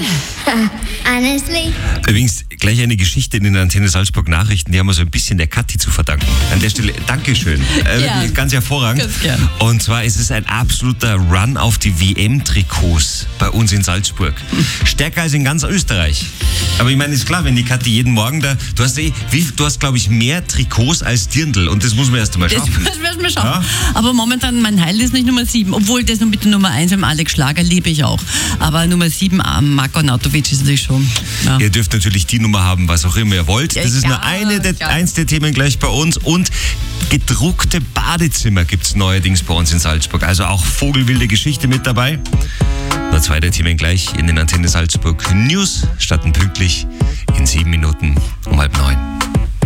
Honestly. Übrigens, gleich eine Geschichte in den Antenne Salzburg Nachrichten, die haben wir so ein bisschen der Kathi zu verdanken. An der Stelle, Dankeschön. Wirklich ganz hervorragend. Ganz gern. Und zwar ist es ein absoluter Run auf die WM-Trikots bei uns in Salzburg. Stärker als in ganz Österreich. Aber ich meine, ist klar, wenn die Kathi jeden Morgen da, du hast glaube ich mehr Trikots als Dirndl und das muss man erst einmal schaffen. Das werden wir schauen. Ja? Aber momentan, mein Heil ist nicht Nummer 7, obwohl das noch mit der Nummer 1 im Alex Schlager liebe ich auch. Aber Nummer 7, Marko Arnautovic ist natürlich schon. Ja. Ihr dürft natürlich die Nummer haben, was auch immer ihr wollt. Das ist nur eins der Themen gleich bei uns. Und gedruckte Badezimmer gibt es neuerdings bei uns in Salzburg. Also auch vogelwilde Geschichte mit dabei. Nur 2 der Themen gleich in den Antenne Salzburg News. Starten pünktlich in 7 Minuten um 8:30.